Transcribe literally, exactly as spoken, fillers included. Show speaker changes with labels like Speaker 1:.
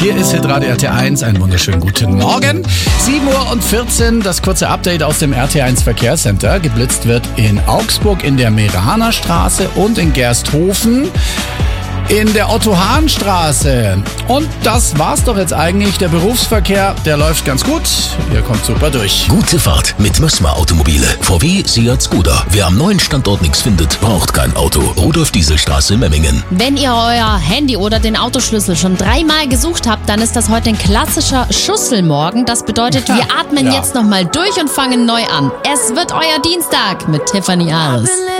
Speaker 1: Hier ist Hitradio R T eins, einen wunderschönen guten Morgen. sieben Uhr und vierzehn, das kurze Update aus dem R T eins Verkehrscenter. Geblitzt wird in Augsburg in der Meraner Straße und in Gersthofen in der Otto-Hahn-Straße. Und das war's doch jetzt eigentlich. Der Berufsverkehr, der läuft ganz gut. Ihr kommt super durch.
Speaker 2: Gute Fahrt mit Mössmer Automobile. V W, Seat, Skoda. Wer am neuen Standort nichts findet, braucht kein Auto. Rudolf-Diesel-Straße, Memmingen.
Speaker 3: Wenn ihr euer Handy oder den Autoschlüssel schon dreimal gesucht habt, dann ist das heute ein klassischer Schusselmorgen. Das bedeutet, wir atmen
Speaker 1: Ja.
Speaker 3: jetzt nochmal durch und fangen neu an. Es wird euer Dienstag mit Tiffany Ares.